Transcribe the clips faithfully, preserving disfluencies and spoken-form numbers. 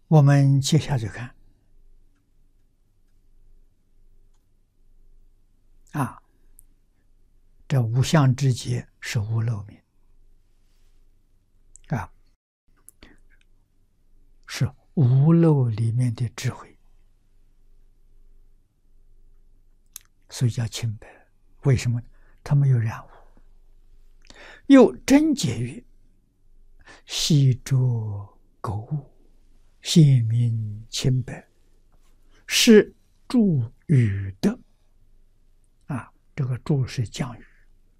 我们接下去看啊，这无相之劫是无漏明啊，是无漏里面的智慧，所以叫清白。为什么？它没有染污。又真解曰：悉着垢物，显明清白，是助语德。啊，这个助是降语。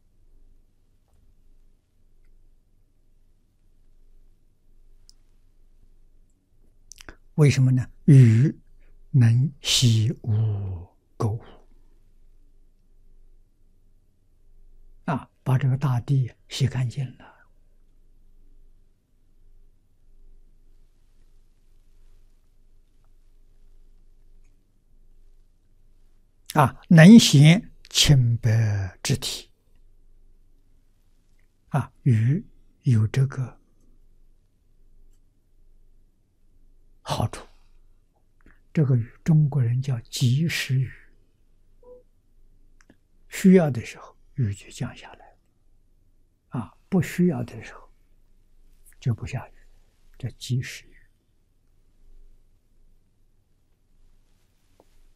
为什么呢？雨能洗污垢物啊，把这个大地洗干净了。啊，能显清白之体。啊，雨有这个好处。这个雨，中国人叫及时雨，需要的时候雨就降下来，啊，不需要的时候就不下雨，叫及时雨。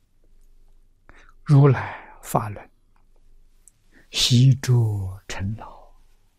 如来法轮，悉着尘劳，